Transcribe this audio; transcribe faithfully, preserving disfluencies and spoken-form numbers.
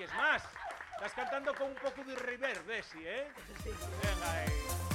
oyes más. Estás cantando con un poco de reverb, Bessie, ¿eh? Sí. Venga, ahí.